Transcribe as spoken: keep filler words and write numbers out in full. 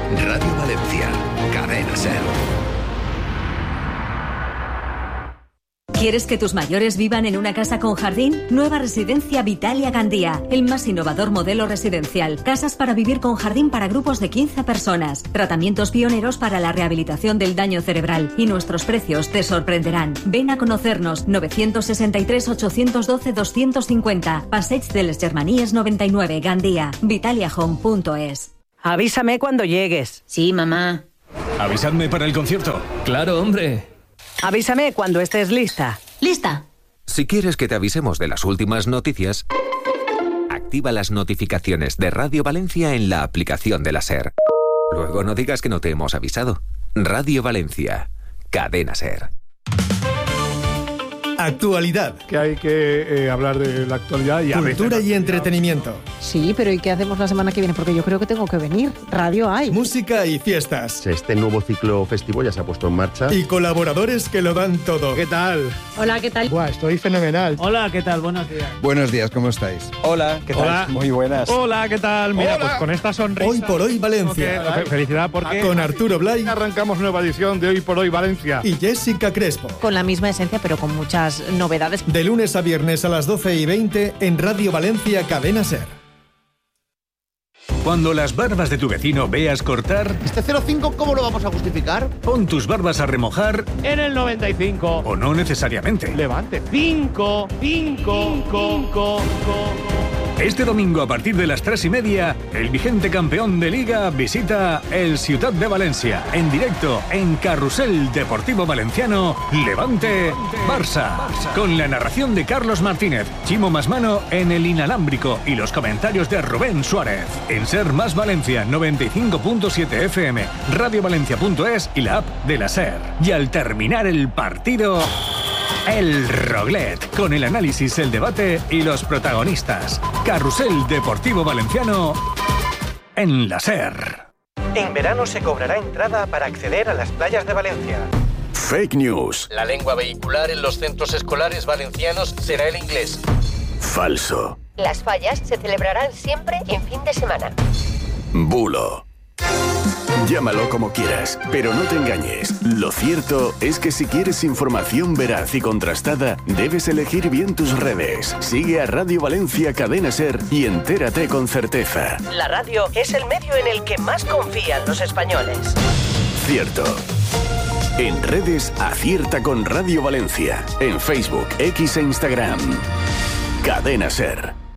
Radio Valencia, Cadena SER. ¿Quieres que tus mayores vivan en una casa con jardín? Nueva residencia Vitalia Gandía, el más innovador modelo residencial. Casas para vivir con jardín para grupos de quince personas. Tratamientos pioneros para la rehabilitación del daño cerebral. Y nuestros precios te sorprenderán. Ven a conocernos. nueve seis tres, ocho uno dos, dos cinco cero. Passeig de les Germanies noventa y nueve, Gandía. Vitalia Home punto es. Avísame cuando llegues. Sí, mamá. Avisadme para el concierto. Claro, hombre. Avísame cuando estés lista. ¿Lista? Si quieres que te avisemos de las últimas noticias, activa las notificaciones de Radio Valencia en la aplicación de la SER. Luego no digas que no te hemos avisado. Radio Valencia, Cadena SER. Actualidad. Que hay que eh, hablar de la actualidad y a Cultura veces y entretenimiento. Sí, pero ¿y qué hacemos la semana que viene? Porque yo creo que tengo que venir. Radio hay. Música y fiestas. Este nuevo ciclo festivo ya se ha puesto en marcha. Y colaboradores que lo dan todo. ¿Qué tal? Hola, ¿qué tal? Buah, estoy fenomenal. Hola, ¿qué tal? Buenos días. Buenos días, ¿cómo estáis? Hola, ¿qué tal? Hola. Muy buenas. Hola, ¿qué tal? Mira, Hola. pues con esta sonrisa. Hoy por hoy Valencia. Okay, felicidad porque con Arturo Blay. Arrancamos nueva edición de Hoy por Hoy Valencia. Y Jessica Crespo. Con la misma esencia, pero con muchas novedades. De lunes a viernes a las doce y veinte en Radio Valencia, Cadena SER. Cuando las barbas de tu vecino veas cortar, ¿Este cero cinco cómo lo vamos a justificar? pon tus barbas a remojar En el noventa y cinco. o no necesariamente. Levante. cinco, cinco, cinco. Este domingo a partir de las tres y media, el vigente campeón de Liga visita el Ciutat de Valencia. En directo, en Carrusel Deportivo Valenciano, Levante Barça. Con la narración de Carlos Martínez, Chimo Masmano en el inalámbrico y los comentarios de Rubén Suárez. En SER Más Valencia noventa y cinco punto siete F M, radio valencia punto es y la app de la SER. Y al terminar el partido, el Roglet, con el análisis, el debate y los protagonistas. Carrusel Deportivo Valenciano en la SER. En verano se cobrará entrada para acceder a las playas de Valencia. Fake news. La lengua vehicular en los centros escolares valencianos será el inglés. Falso. Las fallas se celebrarán siempre en fin de semana. Bulo. Llámalo como quieras, pero no te engañes. Lo cierto es que si quieres información veraz y contrastada, debes elegir bien tus redes. Sigue a Radio Valencia Cadena SER y entérate con certeza. La radio es el medio en el que más confían los españoles. Cierto. En redes, acierta con Radio Valencia. En Facebook, X e Instagram. Cadena SER.